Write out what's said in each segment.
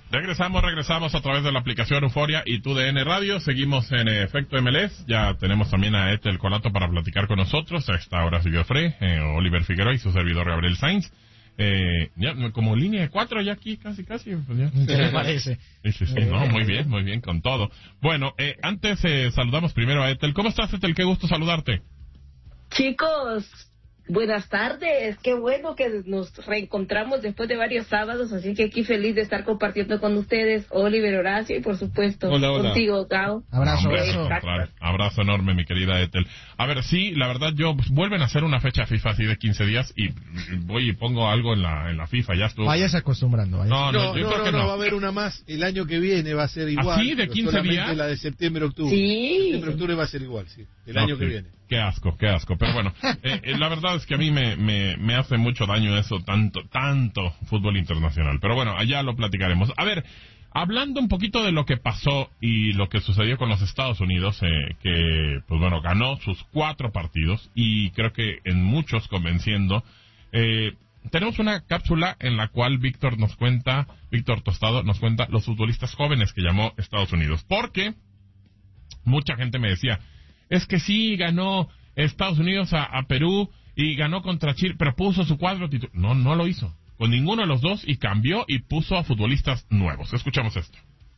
Regresamos a través de la aplicación Euforia y TUDN Radio. Seguimos en Efecto MLS. Ya tenemos también a Ethel Colato para platicar con nosotros. A esta hora siguió Oliver Figueroa y su servidor Gabriel Sainz. Ya, como línea de 4 ya aquí, casi. Pues ya. ¿Qué le parece? Sí, no, muy bien, con todo. Bueno, antes saludamos primero a Ethel. ¿Cómo estás, Ethel? Qué gusto saludarte. Chicos, buenas tardes. Qué bueno que nos reencontramos después de varios sábados, así que aquí feliz de estar compartiendo con ustedes, Oliver, Horacio y por supuesto hola. Contigo, Gao. Abrazo enorme, mi querida Ethel. A ver, sí, la verdad, vuelven a hacer una fecha FIFA así de 15 días y voy y pongo algo en la FIFA, ya estuvo. Vayas acostumbrando. No, va a haber una más. El año que viene va a ser igual. ¿Así, de 15 días? La de septiembre-octubre. Sí. Septiembre-octubre va a ser igual, sí. El año que viene. Qué asco. Pero bueno, la verdad es que a mí me hace mucho daño eso, tanto fútbol internacional. Pero bueno, allá lo platicaremos. A ver, hablando un poquito de lo que pasó y lo que sucedió con los Estados Unidos, que, pues bueno, ganó sus 4 partidos y creo que en muchos convenciendo. Tenemos una cápsula en la cual Víctor Tostado nos cuenta los futbolistas jóvenes que llamó Estados Unidos. Porque mucha gente me decía, es que sí, ganó Estados Unidos a Perú y ganó contra Chile, pero puso su cuadro titular. No lo hizo con ninguno de los dos y cambió y puso a futbolistas nuevos. Escuchamos esto.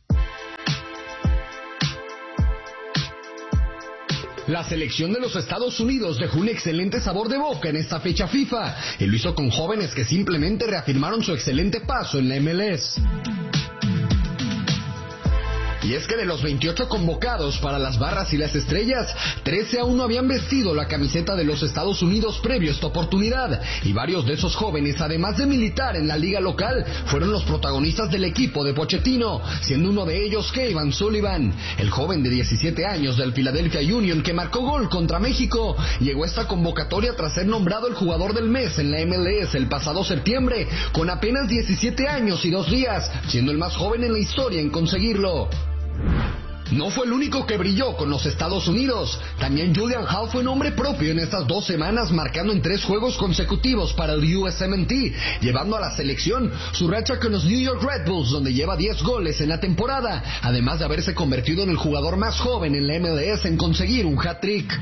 La selección de los Estados Unidos dejó un excelente sabor de boca en esta fecha FIFA y lo hizo con jóvenes que simplemente reafirmaron su excelente paso en la MLS. Y es que de los 28 convocados para las barras y las estrellas, 13 aún no habían vestido la camiseta de los Estados Unidos previo a esta oportunidad, y varios de esos jóvenes, además de militar en la liga local, fueron los protagonistas del equipo de Pochettino, siendo uno de ellos Kevin Sullivan, el joven de 17 años del Philadelphia Union que marcó gol contra México. Llegó a esta convocatoria tras ser nombrado el jugador del mes en la MLS el pasado septiembre, con apenas 17 años y 2 días, siendo el más joven en la historia en conseguirlo. No fue el único que brilló con los Estados Unidos. También Julian Hall fue nombre propio en estas 2 semanas, marcando en 3 juegos consecutivos para el USMNT, llevando a la selección su racha con los New York Red Bulls, donde lleva 10 goles en la temporada, además de haberse convertido en el jugador más joven en la MLS en conseguir un hat-trick.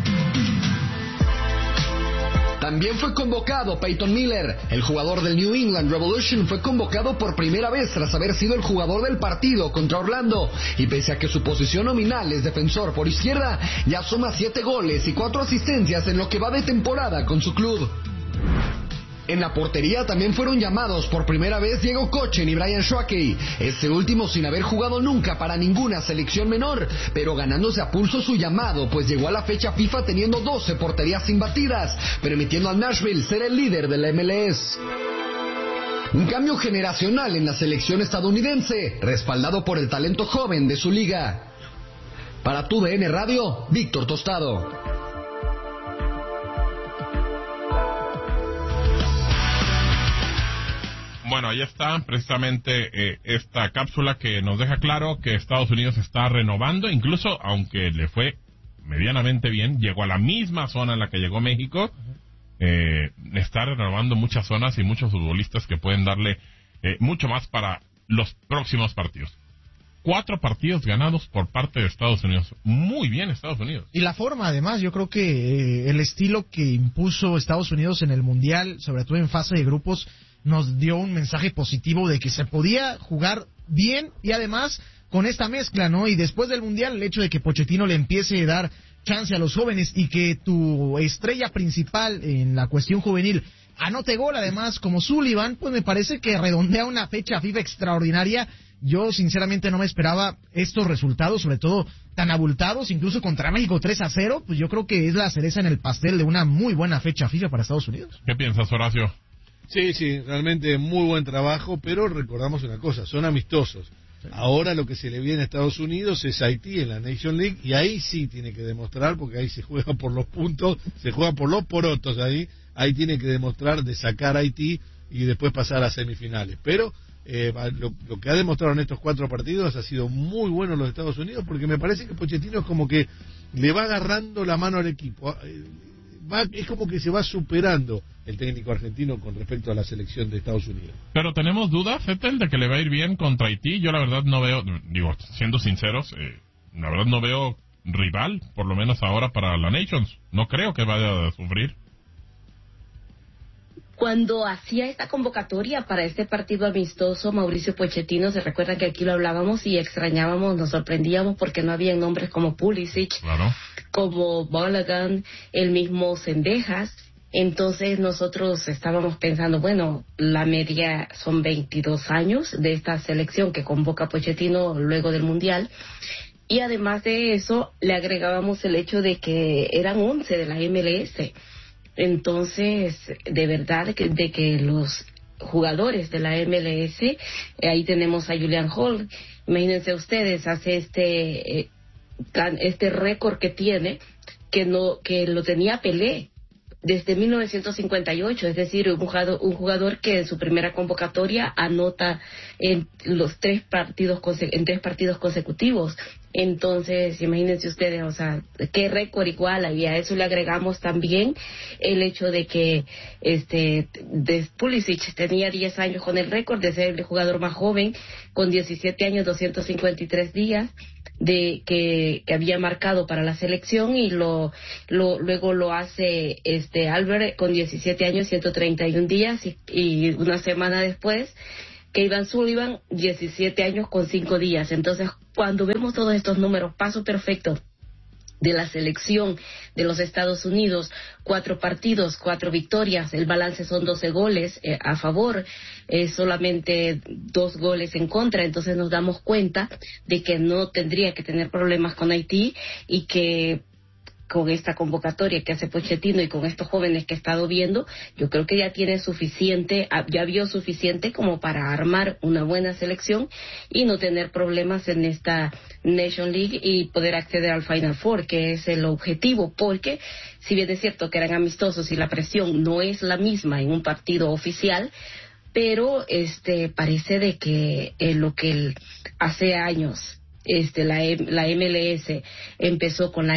También fue convocado Peyton Miller, el jugador del New England Revolution. Fue convocado por primera vez tras haber sido el jugador del partido contra Orlando, y pese a que su posición nominal es defensor por izquierda, ya suma 7 goles y 4 asistencias en lo que va de temporada con su club. En la portería también fueron llamados por primera vez Diego Kochen y Brian Schwakey, este último sin haber jugado nunca para ninguna selección menor, pero ganándose a pulso su llamado, pues llegó a la fecha FIFA teniendo 12 porterías imbatidas, permitiendo al Nashville ser el líder de la MLS. Un cambio generacional en la selección estadounidense, respaldado por el talento joven de su liga. Para TUDN Radio, Víctor Tostado. Bueno, ahí está precisamente esta cápsula que nos deja claro que Estados Unidos está renovando, incluso aunque le fue medianamente bien, llegó a la misma zona en la que llegó México, está renovando muchas zonas y muchos futbolistas que pueden darle mucho más para los próximos partidos. 4 partidos ganados por parte de Estados Unidos. Muy bien Estados Unidos. Y la forma, además, yo creo que el estilo que impuso Estados Unidos en el Mundial, sobre todo en fase de grupos, nos dio un mensaje positivo de que se podía jugar bien y además con esta mezcla, ¿no? Y después del Mundial, el hecho de que Pochettino le empiece a dar chance a los jóvenes y que tu estrella principal en la cuestión juvenil anote gol, además, como Sullivan, pues me parece que redondea una fecha FIFA extraordinaria. Yo sinceramente no me esperaba estos resultados, sobre todo tan abultados, incluso contra México 3-0, pues yo creo que es la cereza en el pastel de una muy buena fecha FIFA para Estados Unidos. ¿Qué piensas, Horacio? Sí, realmente muy buen trabajo, pero recordamos una cosa, son amistosos. Sí. Ahora lo que se le viene a Estados Unidos es Haití en la Nation League, y ahí sí tiene que demostrar, porque ahí se juega por los puntos, se juega por los porotos ahí tiene que demostrar de sacar a Haití y después pasar a semifinales. Pero lo que ha demostrado en estos 4 partidos ha sido muy bueno los Estados Unidos, porque me parece que Pochettino es como que le va agarrando la mano al equipo. es como que se va superando el técnico argentino con respecto a la selección de Estados Unidos. Pero tenemos dudas, Fettel, de que le va a ir bien contra Haití. Yo la verdad no veo, digo, siendo sinceros, la verdad no veo rival, por lo menos ahora para la Nations. No creo que vaya a sufrir. Cuando hacía esta convocatoria para este partido amistoso, Mauricio Pochettino, se recuerdan que aquí lo hablábamos y extrañábamos, nos sorprendíamos porque no había nombres como Pulisic, Claro. como Balogun, el mismo Cendejas. Entonces nosotros estábamos pensando, bueno, la media son 22 años de esta selección que convoca Pochettino luego del Mundial. Y además de eso, le agregábamos el hecho de que eran 11 de la MLS. Entonces, de verdad, de que los jugadores de la MLS, ahí tenemos a Julian Hall, imagínense ustedes, hace este récord que tiene, que lo tenía Pelé desde 1958, es decir, un jugador que en su primera convocatoria anota en tres partidos consecutivos. Entonces, imagínense ustedes, o sea, qué récord igual, y a eso le agregamos también el hecho de que Pulisic tenía 10 años con el récord de ser el jugador más joven, con 17 años, 253 días de que había marcado para la selección, y luego lo hace Albert con 17 años, 131 días, y una semana después que Ivan Sullivan, 17 años con 5 días. Entonces, cuando vemos todos estos números, paso perfecto de la selección de los Estados Unidos, 4 partidos, 4 victorias, el balance son 12 goles a favor, solamente 2 goles en contra. Entonces nos damos cuenta de que no tendría que tener problemas con Haití, y que con esta convocatoria que hace Pochettino y con estos jóvenes que he estado viendo, yo creo que ya tiene suficiente, ya vio suficiente como para armar una buena selección y no tener problemas en esta Nation League y poder acceder al Final Four, que es el objetivo, porque si bien es cierto que eran amistosos y la presión no es la misma en un partido oficial, pero parece de que lo que hace años la MLS empezó con la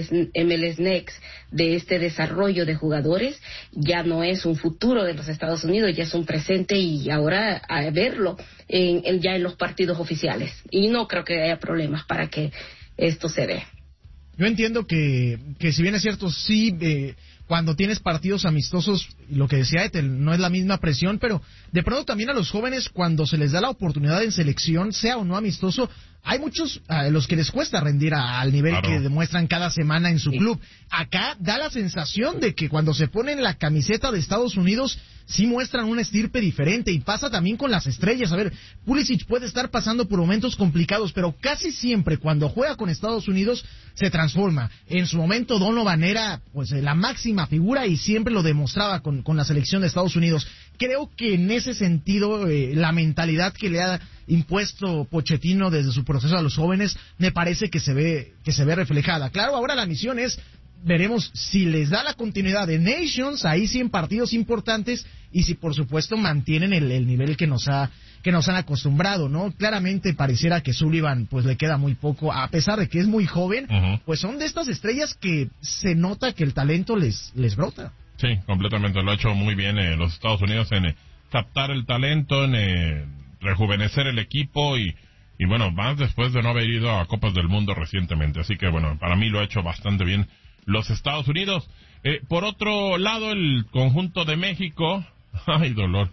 MLS Next, de este desarrollo de jugadores, ya no es un futuro de los Estados Unidos, ya es un presente, y ahora a verlo ya en los partidos oficiales, y no creo que haya problemas para que esto se dé. Yo entiendo que si bien es cierto, sí, cuando tienes partidos amistosos, lo que decía Ethel, no es la misma presión, pero de pronto también a los jóvenes, cuando se les da la oportunidad en selección, sea o no amistoso, hay muchos a los que les cuesta rendir al nivel Claro. que demuestran cada semana en su club. Acá da la sensación de que cuando se ponen la camiseta de Estados Unidos, sí muestran una estirpe diferente, y pasa también con las estrellas. A ver, Pulisic puede estar pasando por momentos complicados, pero casi siempre cuando juega con Estados Unidos se transforma. En su momento Donovan era pues la máxima figura y siempre lo demostraba con la selección de Estados Unidos. Creo que en ese sentido la mentalidad que le ha impuesto Pochettino desde su proceso a los jóvenes me parece que se ve reflejada. Claro, ahora la misión es, veremos si les da la continuidad de Nations, ahí sí en partidos importantes, y si por supuesto mantienen el nivel que nos han acostumbrado, ¿no? Claramente pareciera que Sullivan pues le queda muy poco, a pesar de que es muy joven. Uh-huh. Pues son de estas estrellas que se nota que el talento les brota. Sí, completamente. Lo ha hecho muy bien los Estados Unidos en captar el talento, en rejuvenecer el equipo y bueno, más después de no haber ido a Copas del Mundo recientemente. Así que bueno, para mí lo ha hecho bastante bien los Estados Unidos. Por otro lado, el conjunto de México, ay dolor,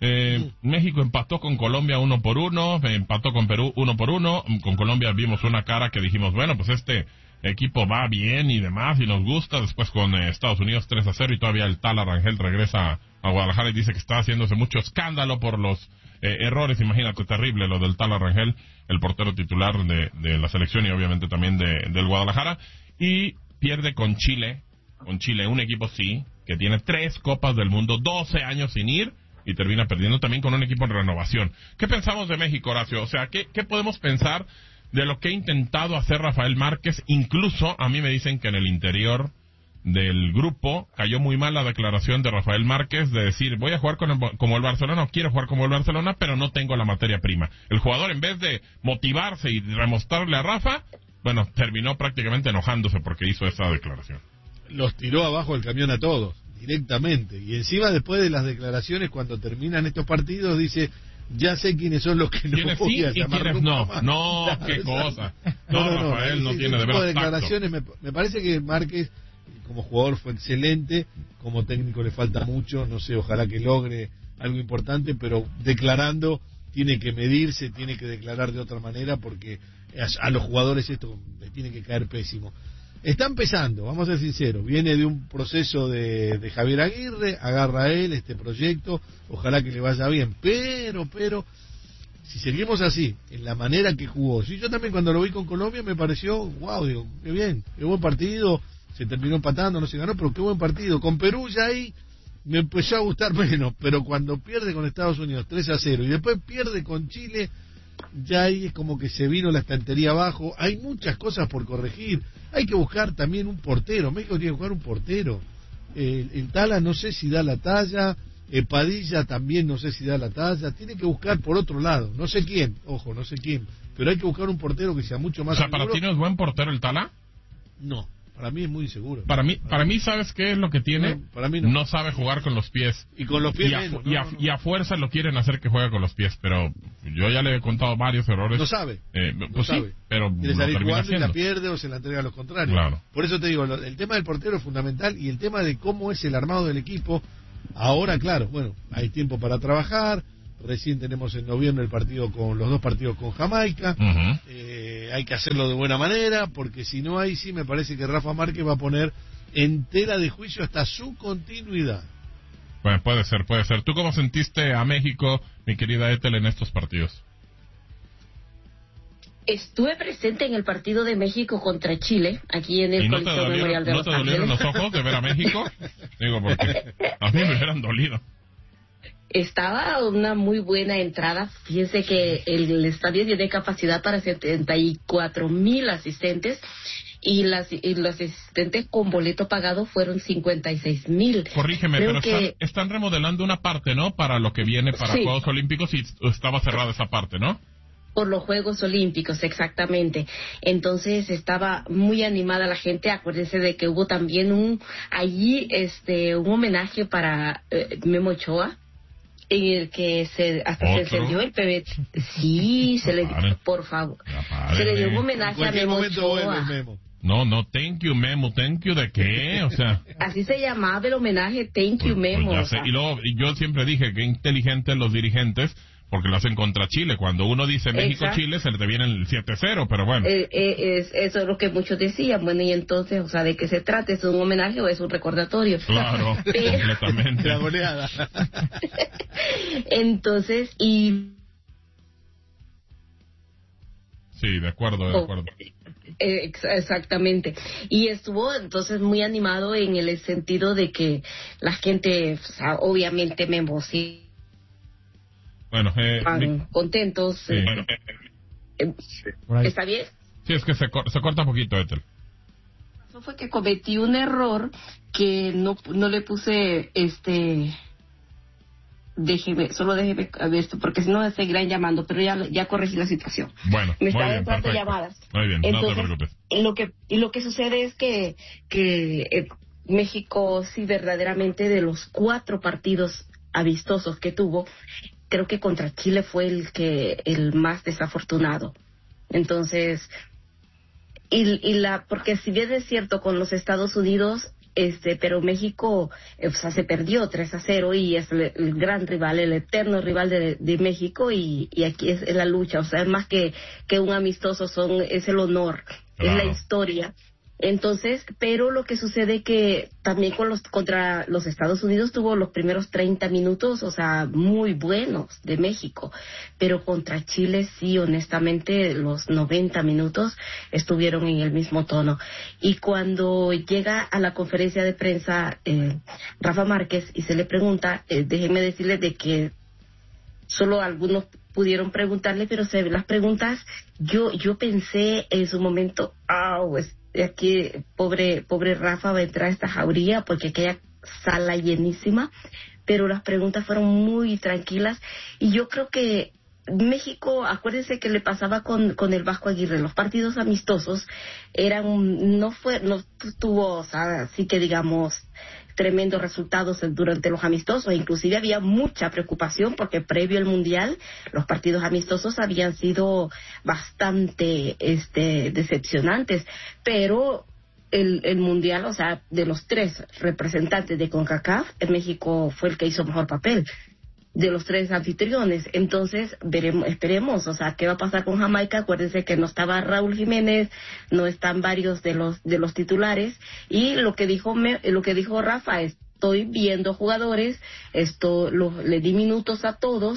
México empató con Colombia 1-1, empató con Perú 1-1, con Colombia vimos una cara que dijimos, bueno, pues este equipo va bien y demás y nos gusta. Después con Estados Unidos 3-0, y todavía el Tala Rangel regresa a Guadalajara y dice que está haciéndose mucho escándalo por los errores. Imagínate, terrible lo del Tala Rangel, el portero titular de la selección y obviamente también del Guadalajara. Y pierde con Chile, un equipo sí, que tiene 3 Copas del Mundo, 12 años sin ir, y termina perdiendo también con un equipo en renovación. ¿Qué pensamos de México, Horacio? O sea, ¿qué podemos pensar de lo que ha intentado hacer Rafael Márquez? Incluso a mí me dicen que en el interior del grupo cayó muy mal la declaración de Rafael Márquez de decir, voy a jugar como el Barcelona, o quiero jugar como el Barcelona, pero no tengo la materia prima. El jugador, en vez de motivarse y demostrarle a Rafa, bueno, terminó prácticamente enojándose porque hizo esa declaración. los tiró abajo del camión a todos, directamente. Y encima, después de las declaraciones, cuando terminan estos partidos, dice: ya sé quiénes son los que no voy a llamar quiénes nunca más. No, qué cosa. No, Rafael no tiene de tipo de veras tacto. declaraciones. Me parece que Márquez, como jugador, fue excelente. Como técnico le falta mucho. No sé, ojalá que logre algo importante, pero declarando tiene que medirse, tiene que declarar de otra manera, porque a los jugadores esto les tiene que caer pésimo. Está empezando, vamos a ser sinceros, viene de un proceso de Javier Aguirre, agarra a él este proyecto, ojalá que le vaya bien, pero, si seguimos así, en la manera que jugó, sí, yo también cuando lo vi con Colombia me pareció, wow, digo, qué bien, qué buen partido, se terminó empatando, no se ganó, pero qué buen partido. Con Perú ya ahí me empezó a gustar menos, pero cuando pierde con Estados Unidos 3-0 y después pierde con Chile, ya ahí es como que se vino la estantería abajo. Hay muchas cosas por corregir. Hay que buscar también un portero. México tiene que buscar un portero. El Tala no sé si da la talla. Padilla también no sé si da la talla. Tiene que buscar por otro lado. No sé quién, ojo, no sé quién. Pero hay que buscar un portero que sea mucho más O sea, ¿para seguro. ti no es buen portero el Tala? No, para mí es muy inseguro. Para mí, ¿sabes qué es lo que tiene? No, para mí no. No sabe jugar con los pies. Y con los pies Y a, menos, y a- y a fuerza lo quieren hacer que juegue con los pies, pero yo ya le he contado varios errores. No sabe. Pues No sí, sabe. pero Quiere lo salir termina jugando y la haciendo. pierde o se la entrega a los contrarios. Claro. Por eso te digo, el tema del portero es fundamental, y el tema de cómo es el armado del equipo. Ahora, claro, bueno, hay tiempo para trabajar. Recién tenemos en noviembre los dos partidos con Jamaica. Ujú. Hay que hacerlo de buena manera, porque si no, ahí sí me parece que Rafa Márquez va a poner en tela de juicio hasta su continuidad. Bueno, puede ser. ¿Tú cómo sentiste a México, mi querida Ethel, en estos partidos? Estuve presente en el partido de México contra Chile, aquí en el ¿Y no te Coliseo Memorial de dolieron, Los no te dolieron los Ángeles. ojos de ver a México? Digo, porque a mí me hubieran dolido. Estaba una muy buena entrada. Fíjense que el estadio tiene capacidad para 74,000 asistentes y los asistentes con boleto pagado fueron 56,000. Corrígeme, Creo pero que están remodelando una parte, ¿no? Para lo que viene para Sí. Juegos Olímpicos, y estaba cerrada esa parte, ¿no? por los Juegos Olímpicos, exactamente. Entonces estaba muy animada la gente. Acuérdense de que hubo también un homenaje para Memo Ochoa, en el que hasta se encendió el PB. Sí, se le por favor. Se le dio un homenaje a Memo Ochoa. No, thank you, Memo. ¿Thank you de qué? O sea, así se llamaba el homenaje, thank you, Memo. Pues ya sé. Y luego, yo siempre dije que inteligentes los dirigentes, porque lo hacen contra Chile. Cuando uno dice México-Chile, se le viene el 7-0, pero bueno. Eso es lo que muchos decían. Bueno, y entonces, o sea, ¿de qué se trata? ¿Es un homenaje o es un recordatorio? Claro, completamente. La goleada. Entonces, Sí, de acuerdo. Exactamente. Y estuvo entonces muy animado en el sentido de que la gente, o sea, obviamente me emocionó. Bueno, contentos. Sí. ¿Está bien? Sí, es que se corta un poquito, Ethel. Eso fue que cometí un error que no le puse déjeme a ver esto, porque si no me seguirán llamando, pero ya corregí la situación. Bueno, me están bien, entrando perfecto. llamadas. Muy bien, entonces, no te preocupes. Lo que sucede es que México sí verdaderamente de los 4 partidos amistosos que tuvo, creo que contra Chile fue el más desafortunado. Entonces, porque si bien es cierto con los Estados Unidos, pero México, o sea, se perdió 3-0 y es el gran rival, el eterno rival de México, y aquí es la lucha, o sea, es más que un amistoso, es el honor, Claro. es la historia. Entonces, pero lo que sucede que también contra los Estados Unidos tuvo los primeros 30 minutos, o sea, muy buenos de México, pero contra Chile sí, honestamente, los 90 minutos estuvieron en el mismo tono. Y cuando llega a la conferencia de prensa Rafa Márquez y se le pregunta, déjenme decirles de que solo algunos pudieron preguntarle, pero las preguntas, yo pensé en su momento, aquí pobre Rafa va a entrar a esta jauría porque aquella sala llenísima, pero las preguntas fueron muy tranquilas y yo creo que México, acuérdense que le pasaba con el Vasco Aguirre, los partidos amistosos no tuvo, o sea, así que digamos, tremendos resultados durante los amistosos, inclusive había mucha preocupación porque previo al Mundial los partidos amistosos habían sido bastante decepcionantes, pero el Mundial, o sea, de los 3 representantes de CONCACAF, México fue el que hizo mejor papel de los 3 anfitriones. Entonces esperemos, o sea, qué va a pasar con Jamaica. Acuérdense que no estaba Raúl Jiménez, no están varios de los titulares, y lo que dijo Rafa, estoy viendo jugadores, le di minutos a todos,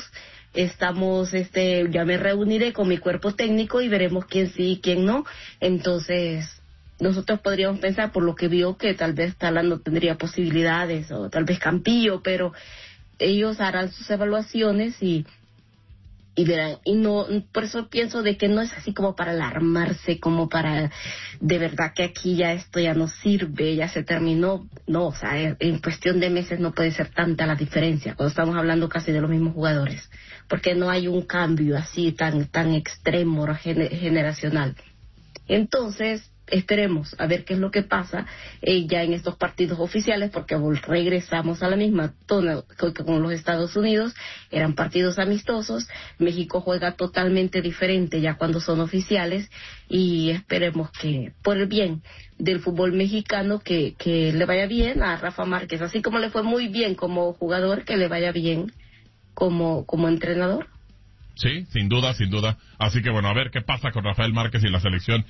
ya me reuniré con mi cuerpo técnico y veremos quién sí y quién no. Entonces nosotros podríamos pensar, por lo que vio, que tal vez Talán no tendría posibilidades, o tal vez Campillo, pero ellos harán sus evaluaciones y verán. Y no, por eso pienso de que no es así como para alarmarse, como para de verdad que aquí ya esto ya no sirve, ya se terminó. No, o sea, en cuestión de meses no puede ser tanta la diferencia cuando estamos hablando casi de los mismos jugadores, porque no hay un cambio así tan extremo generacional. Entonces esperemos a ver qué es lo que pasa ya en estos partidos oficiales, porque regresamos a la misma tona que con los Estados Unidos. Eran partidos amistosos. México juega totalmente diferente ya cuando son oficiales, y esperemos que por el bien del fútbol mexicano que le vaya bien a Rafa Márquez, así como le fue muy bien como jugador, que le vaya bien como entrenador. Sí, sin duda. Así que bueno, a ver qué pasa con Rafael Márquez y la selección